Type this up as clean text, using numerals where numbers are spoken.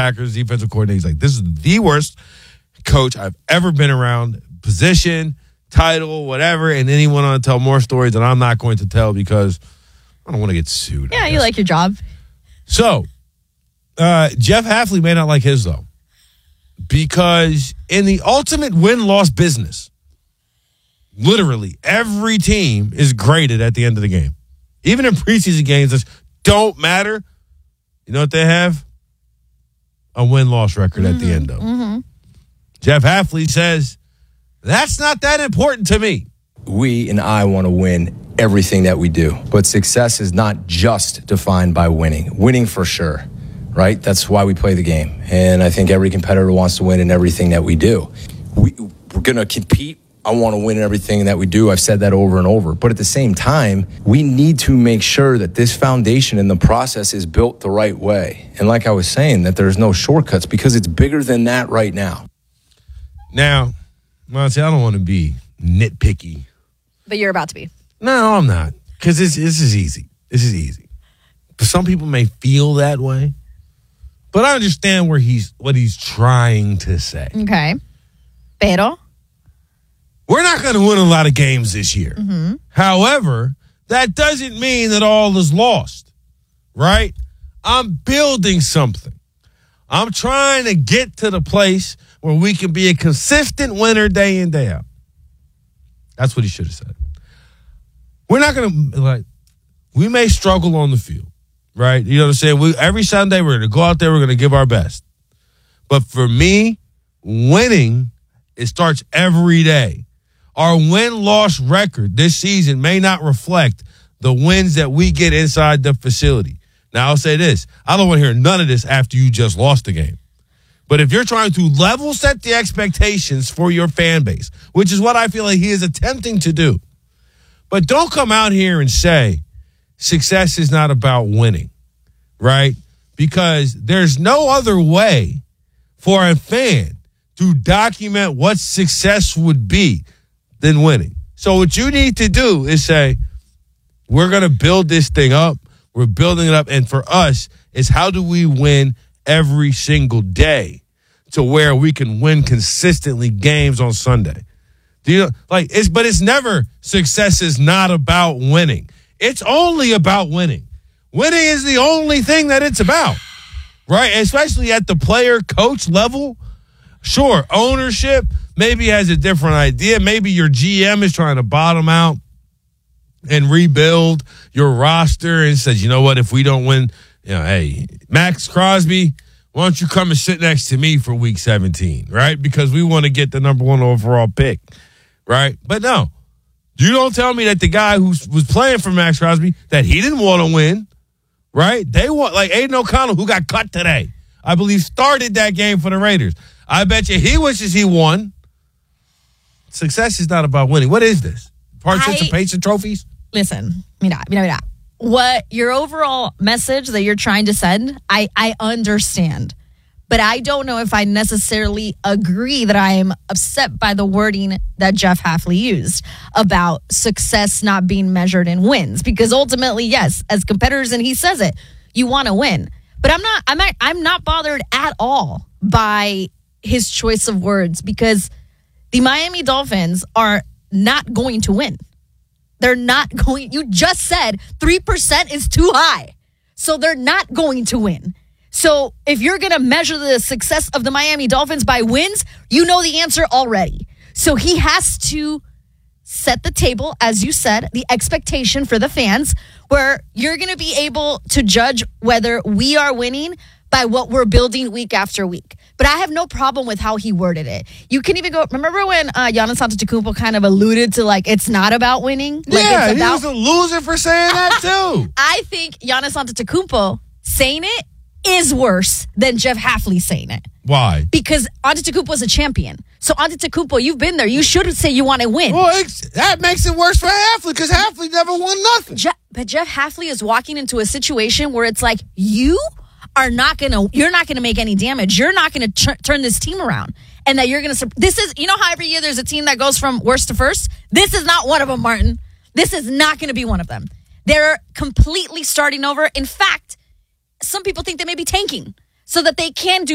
Packers defensive coordinator. He's like, this is the worst coach I've ever been around. Position, title, whatever. And then he went on to tell more stories that I'm not going to tell because I don't want to get sued. Yeah, you like your job. So, Jeff Hafley may not like his, though. Because in the ultimate win-loss business, literally every team is graded at the end of the game. Even in preseason games that don't matter, you know what they have? A win-loss record at the end of them. Jeff Hafley says, that's not that important to me. We and I want to win everything that we do. But success is not just defined by winning. Winning for sure, right? That's why we play the game. And I think every competitor wants to win in everything that we do. We're going to compete. I want to win in everything that we do. I've said that over and over. But at the same time, we need to make sure that this foundation and the process is built the right way. And like I was saying, that there's no shortcuts because it's bigger than that right now. Now, Monty, I don't want to be nitpicky. But you're about to be. No, I'm not. Because this is easy. This is easy. But some people may feel that way. But I understand what he's trying to say. Okay. Pero? We're not going to win a lot of games this year. However, that doesn't mean that all is lost, right? I'm building something. I'm trying to get to the place where we can be a consistent winner day in, day out. That's what he should have said. We're not going to, we may struggle on the field, right? You know what I'm saying? Every Sunday, we're going to go out there, we're going to give our best. But for me, winning, it starts every day. Our win-loss record this season may not reflect the wins that we get inside the facility. Now, I'll say this. I don't want to hear none of this after you just lost the game. But if you're trying to level set the expectations for your fan base, which is what I feel like he is attempting to do, but don't come out here and say success is not about winning, right? Because there's no other way for a fan to document what success would be than winning. So what you need to do is say, we're going to build this thing up. We're building it up. And for us, is how do we win every single day to where we can win consistently games on Sunday? But it's never success is not about winning. It's only about winning. Winning is the only thing that it's about, right? Especially at the player coach level. Sure, ownership maybe has a different idea. Maybe your GM is trying to bottom out and rebuild your roster and says, you know what, if we don't win, hey, Max Crosby, why don't you come and sit next to me for week 17, right? Because we want to get the number 1 overall pick, right? But no, you don't tell me that the guy who was playing for Max Crosby, that he didn't want to win, right? They want, like Aiden O'Connell, who got cut today, I believe started that game for the Raiders. I bet you he wishes he won. Success is not about winning. What is this? Participation trophies? Listen, mira. What your overall message that you're trying to send, I understand. But I don't know if I necessarily agree that I am upset by the wording that Jeff Hafley used about success not being measured in wins. Because ultimately, yes, as competitors, and he says it, you want to win. But I'm not bothered at all by his choice of words, because the Miami Dolphins are not going to win. They're not going. You just said 3% is too high. So they're not going to win. So if you're going to measure the success of the Miami Dolphins by wins, you know the answer already. So he has to set the table, as you said, the expectation for the fans, where you're going to be able to judge whether we are winning by what we're building week after week. But I have no problem with how he worded it. You can even go, remember when Giannis Antetokounmpo kind of alluded to, it's not about winning? Yeah, he was a loser for saying that too. I think Giannis Antetokounmpo saying it is worse than Jeff Hafley saying it. Why? Because Antetokounmpo was a champion. So Antetokounmpo, you've been there. You should say you want to win. Well, that makes it worse for Hafley because Hafley never won nothing. But Jeff Hafley is walking into a situation where it's like, you're not gonna make any damage. You're not gonna turn this team around, and that you're gonna. This is, how every year there's a team that goes from worst to first. This is not one of them, Martin. This is not gonna be one of them. They're completely starting over. In fact, some people think they may be tanking so that they can do